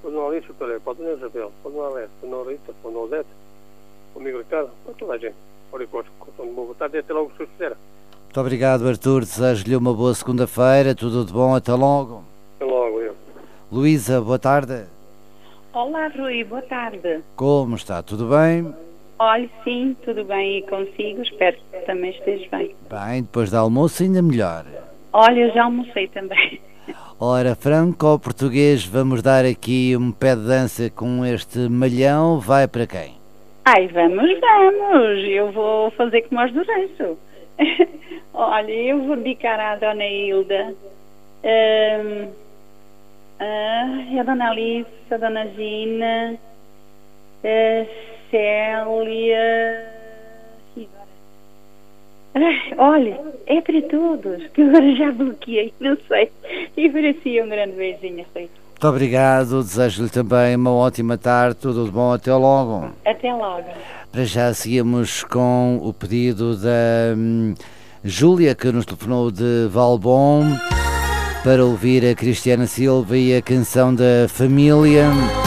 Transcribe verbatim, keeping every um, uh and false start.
para a Dona Alice, para a Dona Isabel, para a Dona Alete, para a Dona Rita, para a Dona Odete, para o amigo Ricardo, para toda a gente. Olha, gosto, de uma boa tarde e até logo, se Deus quiser. Muito obrigado, Artur. Desejo-lhe uma boa segunda-feira. Tudo de bom. Até logo. Até logo, eu. Luísa, boa tarde. Olá, Rui. Boa tarde. Como está? Tudo bem? Olhe, sim, tudo bem e consigo. Espero que também esteja bem. Bem, depois do almoço ainda melhor. Olha, eu já almocei também. Ora, franco ou português, vamos dar aqui um pé de dança com este malhão. Vai para quem? Ai, vamos, vamos. Eu vou fazer como aos do Reiço. Olha, eu vou dedicar à Dona Hilda, um, a Dona Alice, a Dona Gina, a Célia. E agora? Ai, olha, é para todos, que agora já bloqueei, não sei. E para si um grande beijinho, Rui. Muito obrigado, desejo-lhe também uma ótima tarde, tudo de bom, até logo. Até logo. Para já seguimos com o pedido da hum, Júlia, que nos telefonou de Valbom, para ouvir a Cristiana Silva e a canção da família.